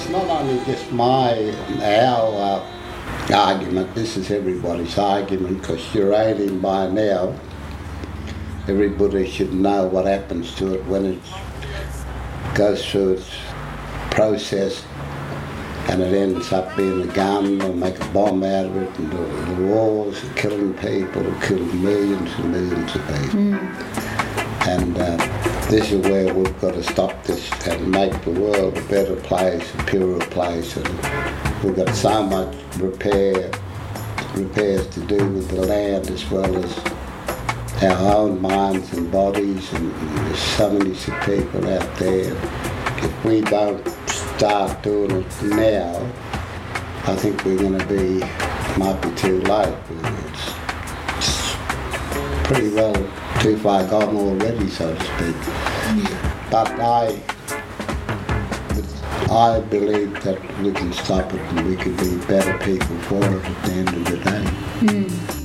it's not only just our argument, this is everybody's argument, because uranium by now, everybody should know what happens to it when it goes through its process and it ends up being a gun or make a bomb out of it, and the wars are killing people, killing millions and millions of people. And this is where we've got to stop this and make the world a better place, a purer place. And we've got so much repairs to do with the land as well as our own minds and bodies, and there's so many sick people out there. If we don't start doing it now, I think we're going to might be too late. It's pretty well too far gone already, so to speak. But I believe that we can stop it and we can be better people for it at the end of the day.